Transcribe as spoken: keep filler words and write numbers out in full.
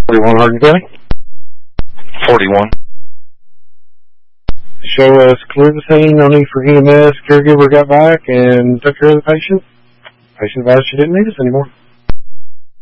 forty-one Hardin County. forty-one. Show us clear the scene, no need for E M S. Caregiver got back and took care of the patient. Patient advised she didn't need us anymore.